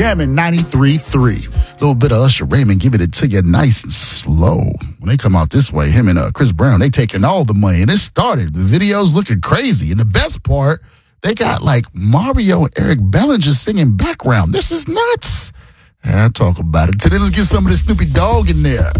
Jamming 93.3. Little bit of Usher Raymond giving it to you nice and slow. When they come out this way, him and Chris Brown, they taking all the money. And it started. The video's looking crazy. And the best part, they got like Mario and Eric Bellinger singing background. This is nuts. I'll talk about it. Today, let's get some of this Snoopy Dogg in there.